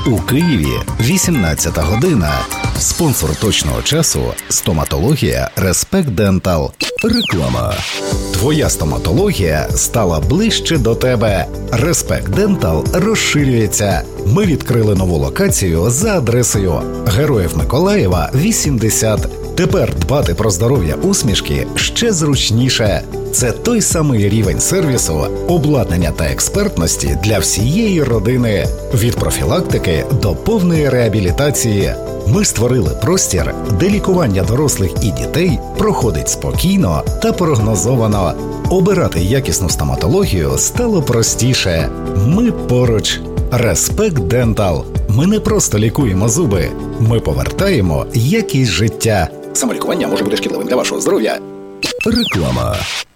У Києві 18 година. Спонсор точного часу – стоматологія Respect Dental. Реклама. Твоя стоматологія стала ближче до тебе. Respect Dental розширюється. Ми відкрили нову локацію за адресою Героїв Миколаєва, 80. Тепер дбати про здоров'я усмішки ще зручніше. Це той самий рівень сервісу, обладнання та експертності для всієї родини. Від профілактики до повної реабілітації. Ми створили простір, де лікування дорослих і дітей проходить спокійно та прогнозовано. Обирати якісну стоматологію стало простіше. Ми поруч. Respect Dental. Ми не просто лікуємо зуби. Ми повертаємо якість життя. Самолікування може бути шкідливим для вашого здоров'я. Реклама.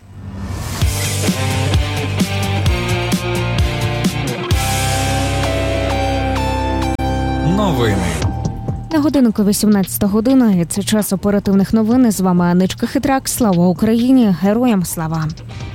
Новини. На годиннику 18 година, і це час оперативних новин. З вами Аничка Хитрак. Слава Україні! Героям слава!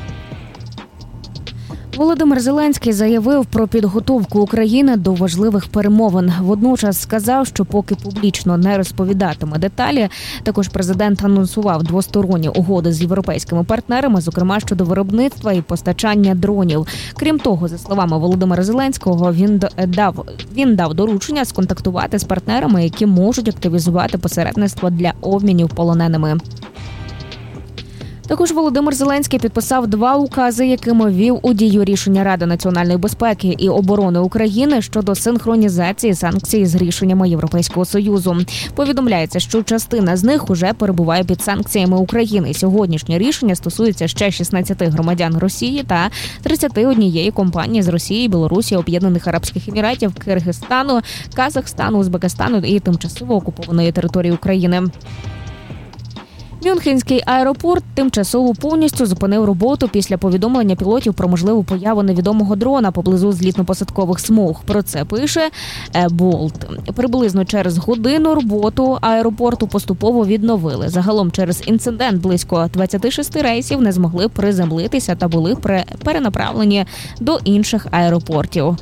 Володимир Зеленський заявив про підготовку України до важливих перемовин. Водночас сказав, що поки публічно не розповідатиме деталі. Також президент анонсував двосторонні угоди з європейськими партнерами, зокрема щодо виробництва і постачання дронів. Крім того, за словами Володимира Зеленського, він дав доручення сконтактувати з партнерами, які можуть активізувати посередництво для обмінів полоненими. Також Володимир Зеленський підписав 2 укази, якими ввів у дію рішення Ради національної безпеки і оборони України щодо синхронізації санкцій з рішеннями Європейського Союзу. Повідомляється, що частина з них уже перебуває під санкціями України. Сьогоднішнє рішення стосується ще 16 громадян Росії та 31 компанії з Росії, Білорусі, Об'єднаних Арабських Еміратів, Киргизстану, Казахстану, Узбекистану і тимчасово окупованої території України. Мюнхенський аеропорт тимчасово повністю зупинив роботу після повідомлення пілотів про можливу появу невідомого дрона поблизу злітно-посадкових смуг. Про це пише Болт. Приблизно через годину роботу аеропорту поступово відновили. Загалом через інцидент близько 26 рейсів не змогли приземлитися та були перенаправлені до інших аеропортів.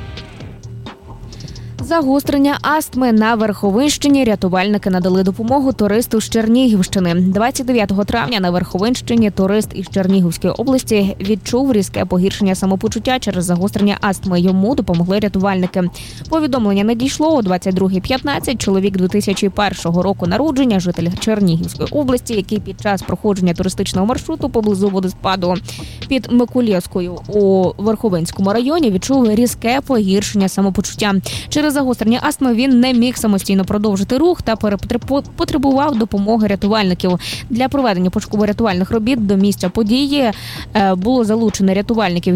Загострення астми на Верховинщині. Рятувальники надали допомогу туристу з Чернігівщини. 29 травня на Верховинщині турист із Чернігівської області відчув різке погіршення самопочуття через загострення астми. Йому допомогли рятувальники. Повідомлення надійшло о 22:15. Чоловік 2001 року народження, житель Чернігівської області, який під час проходження туристичного маршруту поблизу водоспаду під Миколєвською у Верховинському районі відчув різке погіршення самопочуття. Через загострення астми він не міг самостійно продовжити рух та потребував допомоги рятувальників. Для проведення пошуково-рятувальних робіт до місця події було залучено рятувальників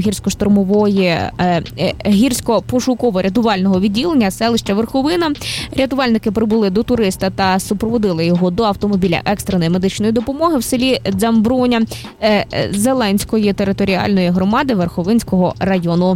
гірсько-пошуково-рятувального відділення селища Верховина. Рятувальники прибули до туриста та супроводили його до автомобіля екстреної медичної допомоги в селі Дзамброня Зеленської територіальної громади Верховинського району.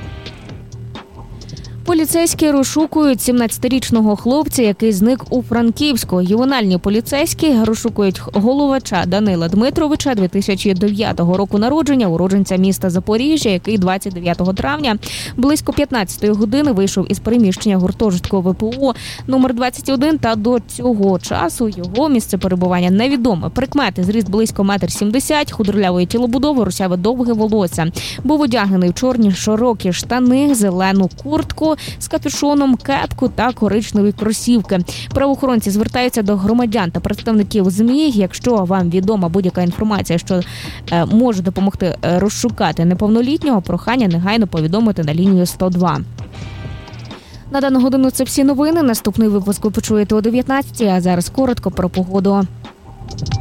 Поліцейські розшукують 17-річного хлопця, який зник у Франківську. Ювенальні поліцейські розшукують головача Данила Дмитровича, 2009 року народження, уродженця міста Запоріжжя, який 29 травня близько 15-ї години вийшов із приміщення гуртожитку ВПО номер 21 та до цього часу його місце перебування невідоме. Прикмети: зріст близько 1,70 м, худорлявої тілобудови, русяве довге волосся. Був одягнений в чорні широкі штани, зелену куртку з капюшоном, кепку та коричневі кросівки. Правоохоронці звертаються до громадян та представників ЗМІ. Якщо вам відома будь-яка інформація, що може допомогти розшукати неповнолітнього, прохання негайно повідомити на лінію 102. На дану годину це всі новини. Наступний випуск ви почуєте о 19-й, а зараз коротко про погоду.